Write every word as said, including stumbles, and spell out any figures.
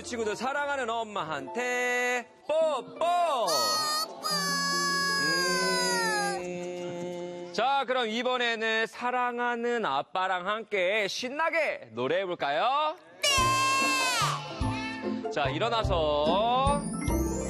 친구들 사랑하는 엄마한테 뽀뽀. 음... 자, 그럼 이번에는 사랑하는 아빠랑 함께 신나게 노래해볼까요? 네! 자, 일어나서